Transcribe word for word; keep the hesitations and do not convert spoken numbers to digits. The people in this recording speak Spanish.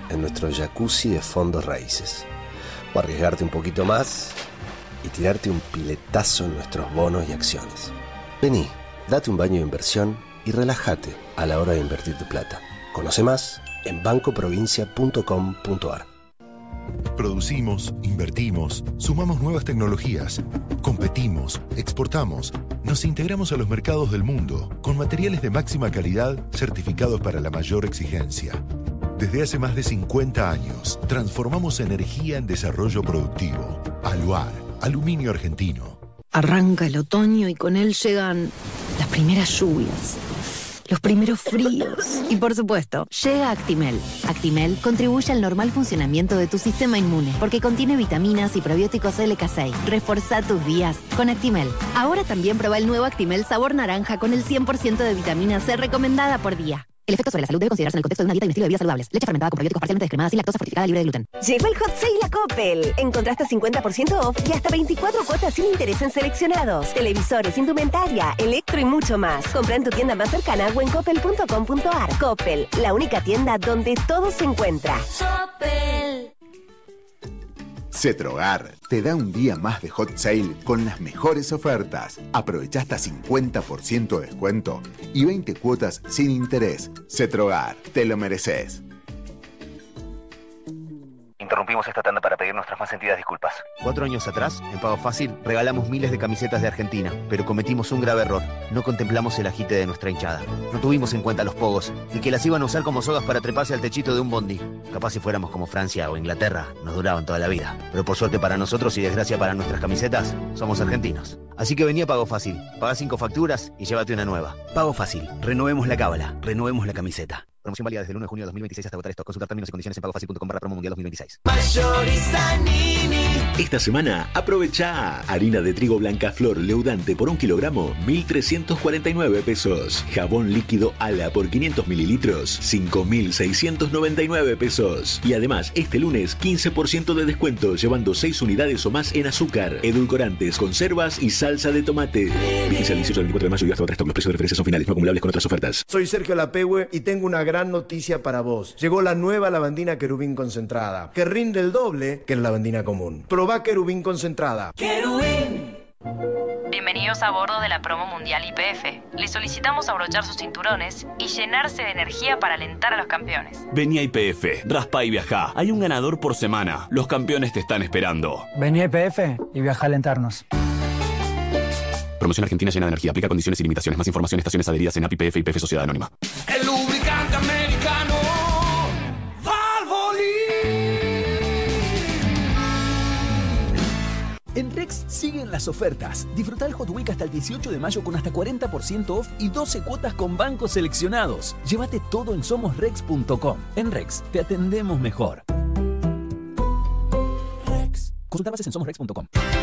en nuestro jacuzzi de fondos raíces. O arriesgarte un poquito más y tirarte un piletazo en nuestros bonos y acciones. Vení, date un baño de inversión y relájate a la hora de invertir tu plata. Conoce más en banco provincia punto com punto a r. Producimos, invertimos, sumamos nuevas tecnologías, competimos, exportamos, nos integramos a los mercados del mundo con materiales de máxima calidad certificados para la mayor exigencia. Desde hace más de cincuenta años, transformamos energía en desarrollo productivo. Aluar, aluminio argentino. Arranca el otoño y con él llegan las primeras lluvias, los primeros fríos y, por supuesto, llega Actimel. Actimel contribuye al normal funcionamiento de tu sistema inmune porque contiene vitaminas y probióticos L K seis. Reforzá tus días con Actimel. Ahora también prueba el nuevo Actimel sabor naranja con el cien por ciento de vitamina C recomendada por día. El efecto sobre la salud debe considerarse en el contexto de una dieta y un estilo de vida saludables. Leche fermentada con probióticos parcialmente descremada sin lactosa fortificada libre de gluten. Llegó el Hot Sale a Coppel. Encontraste cincuenta por ciento off y hasta veinticuatro cuotas sin interés en seleccionados. Televisores, indumentaria, electro y mucho más. Compra en tu tienda más cercana o en coppel punto com punto a r. Coppel, la única tienda donde todo se encuentra. Coppel. Cetrogar te da un día más de Hot Sale con las mejores ofertas. Aprovecha hasta cincuenta por ciento de descuento y veinte cuotas sin interés. Cetrogar, te lo mereces. Interrumpimos esta tanda para pedir nuestras más sentidas disculpas. Cuatro años atrás, en Pago Fácil, regalamos miles de camisetas de Argentina, pero cometimos un grave error. No contemplamos el agite de nuestra hinchada. No tuvimos en cuenta los pogos y que las iban a usar como sogas para treparse al techito de un bondi. Capaz si fuéramos como Francia o Inglaterra, nos duraban toda la vida. Pero por suerte para nosotros y desgracia para nuestras camisetas, somos argentinos. Así que vení a Pago Fácil, pagá cinco facturas y llévate una nueva. Pago Fácil, renovemos la cábala, renovemos la camiseta. Promoción válida desde el uno de junio de dos mil veintiséis hasta agotar stock. Consultar términos y condiciones en pago fácil punto com barra promo mundial dos mil veintiséis. Esta semana aprovecha harina de trigo blanca flor leudante por un kilogramo, mil trescientos cuarenta y nueve pesos. Jabón líquido Ala por quinientos mililitros, cinco mil seiscientos noventa y nueve pesos. Y además, este lunes, quince por ciento de descuento llevando seis unidades o más en azúcar, edulcorantes, conservas y salsa de tomate. Vigencia el dieciocho al veinticuatro de mayo y hasta otro stock. Los precios de referencia son finales, no acumulables con otras ofertas. Soy Sergio Lapehue y tengo una gran noticia para vos. Llegó la nueva lavandina Querubín concentrada, que rinde el doble que la lavandina común. Probá Querubín concentrada. ¡Querubín! Bienvenidos a bordo de la promo mundial Y P F. Les solicitamos abrochar sus cinturones y llenarse de energía para alentar a los campeones. Vení a Y P F, raspa y viajá. Hay un ganador por semana. Los campeones te están esperando. Vení a Y P F y viaja a alentarnos. Promoción argentina llena de energía. Aplica condiciones y limitaciones. Más información, estaciones adheridas en A P I P F y P F Sociedad Anónima. El lubricante americano Valvoline. En Rex siguen las ofertas. Disfruta el Hot Week hasta el dieciocho de mayo con hasta cuarenta por ciento off y doce cuotas con bancos seleccionados. Llévate todo en somos rex punto com. En Rex te atendemos mejor. Rex. Consulta bases en somos rex punto com.